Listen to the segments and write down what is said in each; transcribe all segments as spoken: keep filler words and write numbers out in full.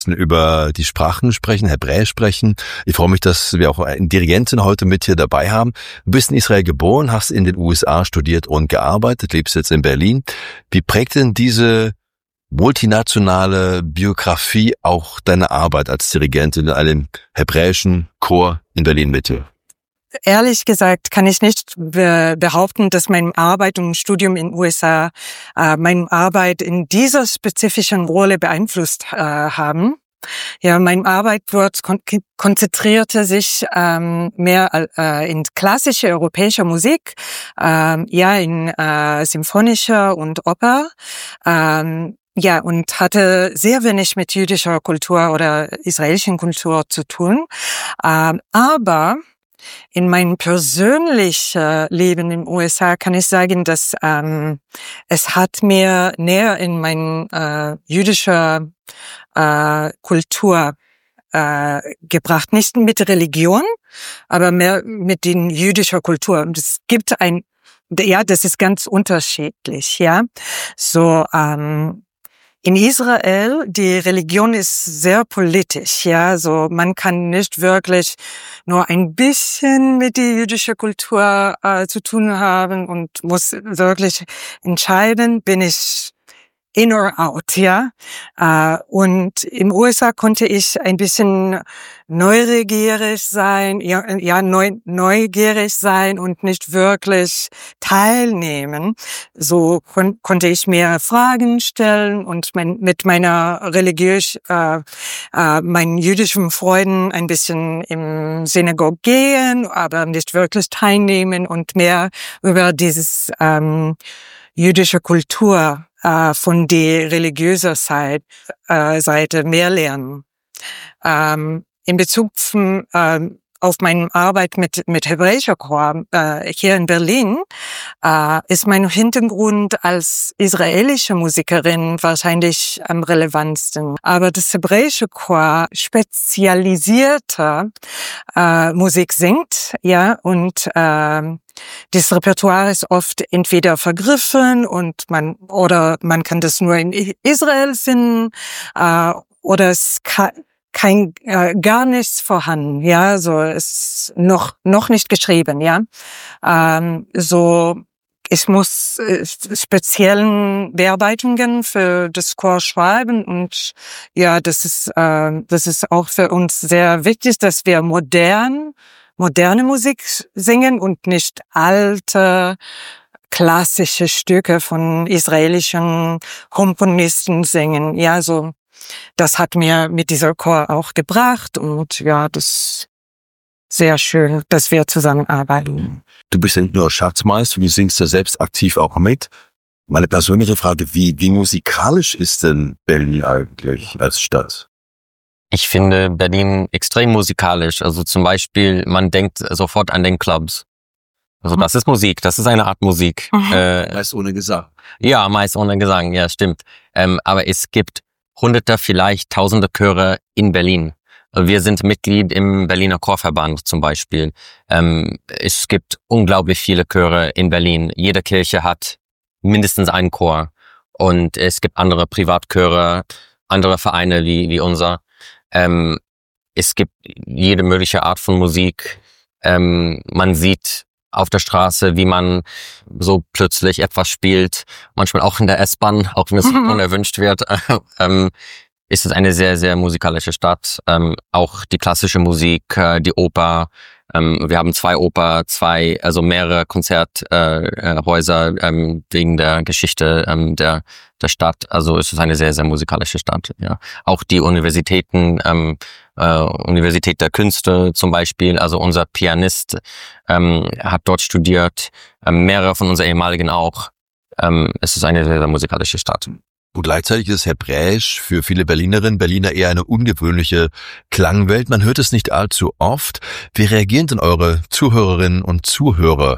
über die Sprachen sprechen, Hebräisch sprechen. Ich freue mich, dass wir auch eine Dirigentin heute mit hier dabei haben. Du bist in Israel geboren, hast in den U S A studiert und gearbeitet, lebst jetzt in Berlin. Wie prägt denn diese multinationale Biografie auch deine Arbeit als Dirigentin in einem hebräischen Chor in Berlin-Mitte? Ehrlich gesagt kann ich nicht be- behaupten, dass meine Arbeit und Studium in den U S A äh, meine Arbeit in dieser spezifischen Rolle beeinflusst äh, haben. Ja, meine Arbeit dort kon- konzentrierte sich ähm, mehr äh, in klassische europäische Musik, ähm, ja in äh, symphonischer und Oper. Ähm, Ja, und hatte sehr wenig mit jüdischer Kultur oder israelischen Kultur zu tun. Ähm, aber in meinem persönlichen Leben in den U S A kann ich sagen, dass ähm, es hat mir näher in meine äh, jüdische äh, Kultur äh, gebracht. Nicht mit Religion, aber mehr mit den jüdischer Kultur. Und es gibt ein, ja, das ist ganz unterschiedlich, ja. So, ähm, in Israel, die Religion ist sehr politisch, ja, so man kann nicht wirklich nur ein bisschen mit der jüdischen Kultur äh, zu tun haben und muss wirklich entscheiden, bin ich in or out, ja. Äh, und im U S A konnte ich ein bisschen neugierig sein, ja, ja neu, neugierig sein und nicht wirklich teilnehmen. So kon- konnte ich mehr Fragen stellen und mein, mit meiner religiös, äh, äh, meinen jüdischen Freunden ein bisschen im Synagoge gehen, aber nicht wirklich teilnehmen und mehr über dieses ähm, jüdische Kultur äh, von der religiösen Seite, äh, Seite mehr lernen. Ähm, in Bezug zum, ähm, auf meine Arbeit mit, mit hebräischer Chor äh, hier in Berlin äh, ist mein Hintergrund als israelische Musikerin wahrscheinlich am relevantesten. Aber das hebräische Chor spezialisierte äh, Musik singt, ja, und äh, das Repertoire ist oft entweder vergriffen und man oder man kann das nur in Israel finden äh, oder es kann kein äh, gar nichts vorhanden, ja, so es ist noch noch nicht geschrieben, ja, ähm, so ich muss äh, speziellen Bearbeitungen für das Chor schreiben und ja, das ist äh, das ist auch für uns sehr wichtig, dass wir modern moderne Musik singen und nicht alte klassische Stücke von israelischen Komponisten singen, ja, so. Das hat mir mit dieser Chor auch gebracht und ja, das ist sehr schön, dass wir zusammenarbeiten. Du bist ja nicht nur Schatzmeister, du singst ja selbst aktiv auch mit. Meine persönliche Frage, wie, wie musikalisch ist denn Berlin eigentlich als Stadt? Ich finde Berlin extrem musikalisch. Also zum Beispiel, man denkt sofort an den Clubs. Also das ist Musik, das ist eine Art Musik. Mhm. Äh, Meist ohne Gesang. ja, meist ohne Gesang, ja, stimmt. Ähm, aber es gibt hunderte, vielleicht tausende Chöre in Berlin. Wir sind Mitglied im Berliner Chorverband zum Beispiel. Ähm, es gibt unglaublich viele Chöre in Berlin. Jede Kirche hat mindestens einen Chor. Und es gibt andere Privatchöre, andere Vereine wie, wie unser. Ähm, es gibt jede mögliche Art von Musik. Ähm, man sieht auf der Straße, wie man so plötzlich etwas spielt. Manchmal auch in der S-Bahn, auch wenn es Mhm. unerwünscht wird. ähm, ist es eine sehr, sehr musikalische Stadt. Ähm, auch die klassische Musik, äh, die Oper. Ähm, wir haben zwei Oper, zwei, also mehrere Konzerthäuser äh, Häuser, ähm, wegen der Geschichte ähm, der der Stadt. Also es ist eine sehr, sehr musikalische Stadt. Ja, auch die Universitäten, ähm, äh, Universität der Künste zum Beispiel. Also unser Pianist ähm, hat dort studiert, ähm, mehrere von unseren ehemaligen auch. Ähm, es ist eine sehr, sehr musikalische Stadt. Und gleichzeitig ist Hebräisch für viele Berlinerinnen, Berliner eher eine ungewöhnliche Klangwelt. Man hört es nicht allzu oft. Wie reagieren denn eure Zuhörerinnen und Zuhörer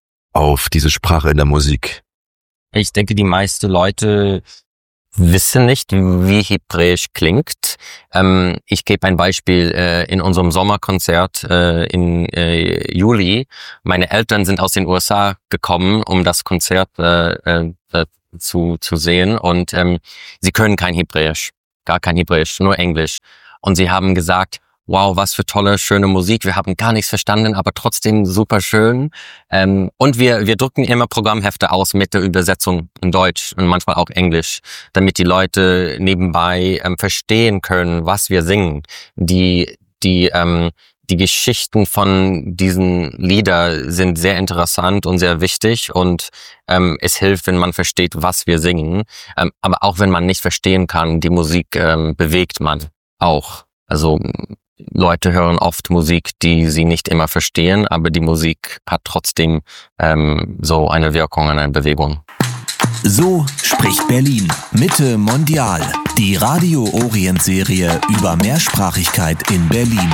auf diese Sprache in der Musik? Ich denke, die meisten Leute wissen nicht, wie Hebräisch klingt. Ähm, ich gebe ein Beispiel. Äh, in unserem Sommerkonzert äh, im äh, Juli, meine Eltern sind aus den U S A gekommen, um das Konzert äh, äh, zu zu sehen und ähm, sie können kein Hebräisch. gar kein Hebräisch, nur Englisch. Und sie haben gesagt, wow, was für tolle, schöne Musik. Wir haben gar nichts verstanden, aber trotzdem super schön. Ähm, und wir wir drucken immer Programmhefte aus mit der Übersetzung in Deutsch und manchmal auch Englisch, damit die Leute nebenbei ähm, verstehen können, was wir singen. Die die ähm, die Geschichten von diesen Lieder sind sehr interessant und sehr wichtig und ähm, es hilft, wenn man versteht, was wir singen. Ähm, aber auch wenn man nicht verstehen kann, die Musik ähm, bewegt man auch. Also Leute hören oft Musik, die sie nicht immer verstehen, aber die Musik hat trotzdem ähm, so eine Wirkung, eine Bewegung. So spricht Berlin. Mitte Mondial. Die Radio Orient Serie über Mehrsprachigkeit in Berlin.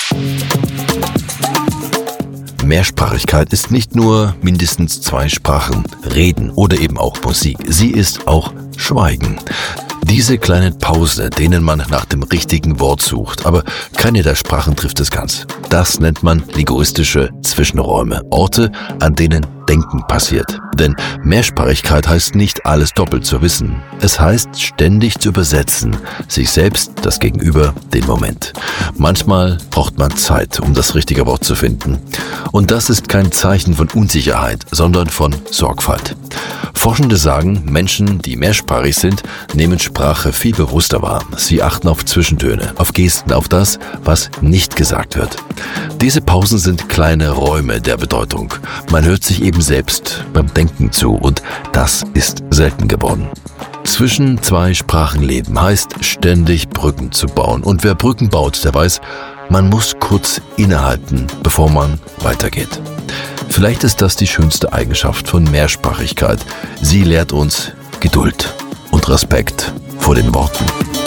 Mehrsprachigkeit ist nicht nur mindestens zwei Sprachen, Reden oder eben auch Musik. Sie ist auch Schweigen. Diese kleinen Pausen, denen man nach dem richtigen Wort sucht, aber keine der Sprachen trifft es ganz. Das nennt man linguistische Zwischenräume, Orte, an denen Denken passiert. Denn Mehrsprachigkeit heißt nicht alles doppelt zu wissen. Es heißt ständig zu übersetzen, sich selbst, das Gegenüber, den Moment. Manchmal braucht man Zeit, um das richtige Wort zu finden. Und das ist kein Zeichen von Unsicherheit, sondern von Sorgfalt. Forschende sagen, Menschen, die mehrsprachig sind, nehmen Sprache viel bewusster wahr. Sie achten auf Zwischentöne, auf Gesten, auf das, was nicht gesagt wird. Diese Pausen sind kleine Räume der Bedeutung. Man hört sich eben selbst beim Denken zu und das ist selten geworden. Zwischen zwei Sprachen leben heißt ständig Brücken zu bauen. Und wer Brücken baut, der weiß, man muss kurz innehalten, bevor man weitergeht. Vielleicht ist das die schönste Eigenschaft von Mehrsprachigkeit. Sie lehrt uns Geduld und Respekt vor den Worten.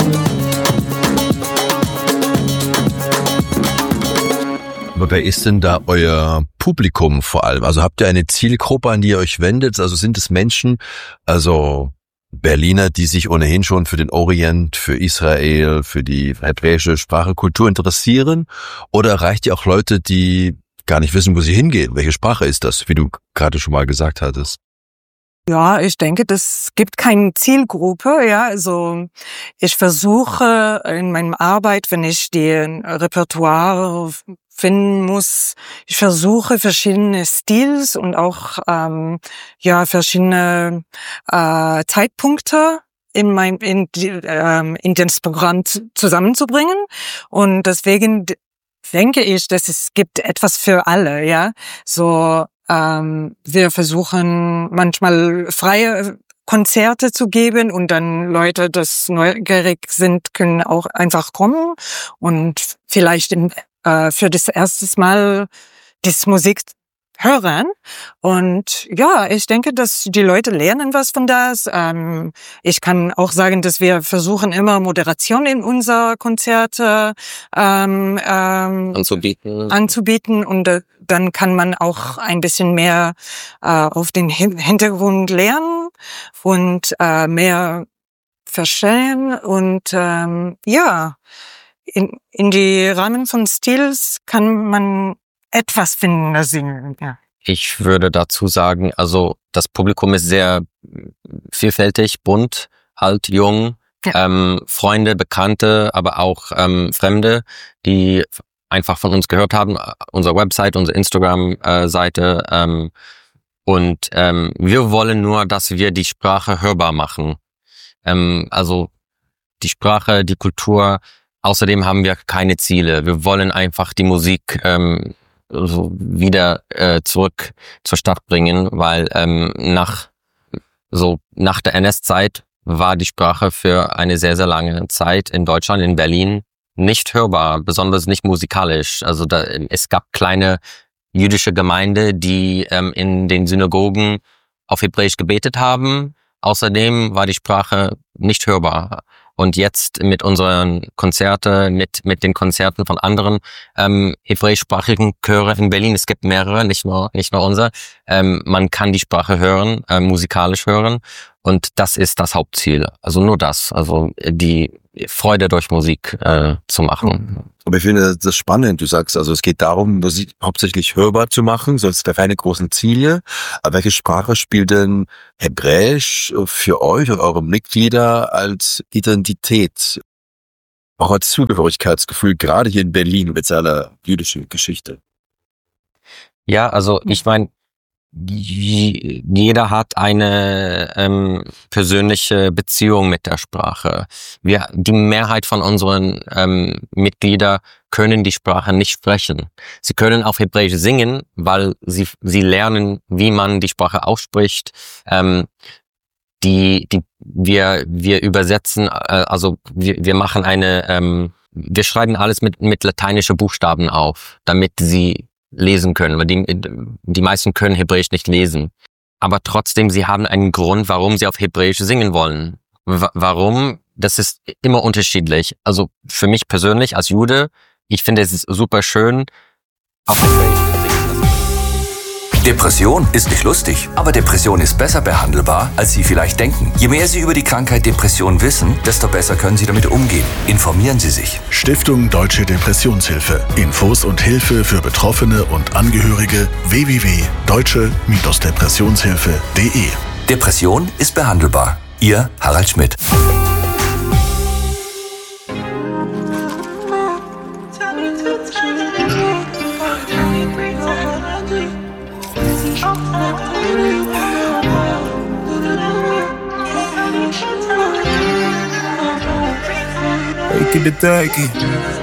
Aber wer ist denn da euer Publikum vor allem? Also habt ihr eine Zielgruppe, an die ihr euch wendet? Also sind es Menschen, also Berliner, die sich ohnehin schon für den Orient, für Israel, für die hebräische Sprache, Kultur interessieren? Oder erreicht ihr auch Leute, die gar nicht wissen, wo sie hingehen? Welche Sprache ist das, wie du gerade schon mal gesagt hattest? Ja, ich denke, das gibt keine Zielgruppe, ja. Also ich versuche in meiner Arbeit, wenn ich die Repertoire finden muss, ich versuche verschiedene Stils und auch ähm, ja verschiedene äh, Zeitpunkte in mein in die, ähm, in das Programm zusammenzubringen und deswegen denke ich, dass es gibt etwas für alle, ja. So ähm, wir versuchen manchmal freie Konzerte zu geben und dann Leute, das neugierig sind, können auch einfach kommen und vielleicht im, äh, für das erste Mal diese Musik hören. Und ja, ich denke, dass die Leute lernen was von das. Ähm, ich kann auch sagen, dass wir versuchen immer Moderation in unser Konzerte ähm, ähm, anzubieten. anzubieten und äh, dann kann man auch ein bisschen mehr äh, auf den Hin- Hintergrund lernen und äh, mehr verstehen und ähm, ja, in, in die Rahmen von Stils kann man etwas finden, das singen, ja. Ich würde dazu sagen, also das Publikum ist sehr vielfältig, bunt, alt, jung, ja. ähm, Freunde, Bekannte, aber auch ähm, Fremde, die einfach von uns gehört haben, unsere Website, unsere Instagram-Seite. Ähm, und ähm, wir wollen nur, dass wir die Sprache hörbar machen. Ähm, also die Sprache, die Kultur. Außerdem haben wir keine Ziele. Wir wollen einfach die Musik ähm, so wieder äh, zurück zur Stadt bringen, weil ähm, nach so nach der N S-Zeit war die Sprache für eine sehr, sehr lange Zeit in Deutschland, in Berlin, nicht hörbar, besonders nicht musikalisch. Also da, es gab kleine jüdische Gemeinde, die ähm, in den Synagogen auf Hebräisch gebetet haben. Außerdem war die Sprache nicht hörbar. Und jetzt mit unseren Konzerten, mit mit den Konzerten von anderen ähm, hebräischsprachigen Chöre in Berlin, es gibt mehrere, nicht nur nicht nur unser, ähm, man kann die Sprache hören, äh, musikalisch hören. Und das ist das Hauptziel. Also nur das. Also die Freude durch Musik äh, zu machen. Aber ich finde das spannend. Du sagst, also es geht darum, Musik hauptsächlich hörbar zu machen, sonst wäre keine großen Ziele. Aber welche Sprache spielt denn Hebräisch für euch und eure Mitglieder als Identität, auch als Zugehörigkeitsgefühl, gerade hier in Berlin mit seiner jüdischen Geschichte? Ja, also ich meine, jeder hat eine ähm, persönliche Beziehung mit der Sprache. Wir, die Mehrheit von unseren ähm, Mitgliedern können die Sprache nicht sprechen. Sie können auf Hebräisch singen, weil sie sie lernen, wie man die Sprache ausspricht. Ähm, die die wir wir übersetzen, äh, also wir wir machen eine, ähm, wir schreiben alles mit mit lateinischen Buchstaben auf, damit sie lesen können, weil die, die meisten können Hebräisch nicht lesen. Aber trotzdem, sie haben einen Grund, warum sie auf Hebräisch singen wollen. W- warum? Das ist immer unterschiedlich. Also für mich persönlich als Jude, ich finde es ist super schön, auf Hebräisch zu singen. Depression ist nicht lustig, aber Depression ist besser behandelbar, als Sie vielleicht denken. Je mehr Sie über die Krankheit Depression wissen, desto besser können Sie damit umgehen. Informieren Sie sich. Stiftung Deutsche Depressionshilfe. Infos und Hilfe für Betroffene und Angehörige w w w punkt deutsche Depressionshilfe punkt de. Depression ist behandelbar. Ihr Harald Schmidt. Keep it turkey.